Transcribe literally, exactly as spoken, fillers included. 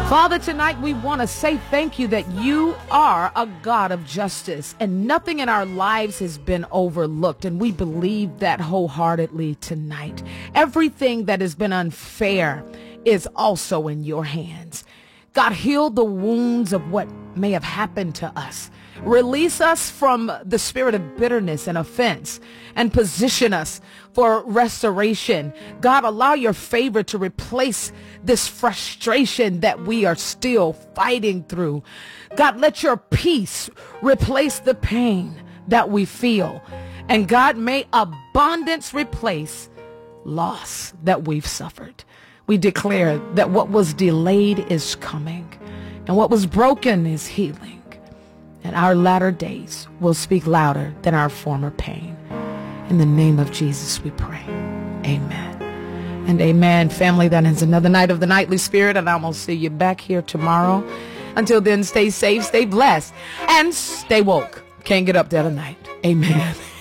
Father, tonight we want to say thank you that you are a God of justice and nothing in our lives has been overlooked. And we believe that wholeheartedly tonight. Everything that has been unfair is also in your hands. God, heal the wounds of what may have happened to us. Release us from the spirit of bitterness and offense and position us for restoration. God, allow your favor to replace this frustration that we are still fighting through. God, let your peace replace the pain that we feel. And God, may abundance replace loss that we've suffered. We declare that what was delayed is coming and what was broken is healing. And our latter days will speak louder than our former pain. In the name of Jesus we pray. Amen. And amen. Family, that ends another night of the Nightly Spirit, and I'm going to see you back here tomorrow. Until then, stay safe, stay blessed, and stay woke. Can't get up there tonight. Amen.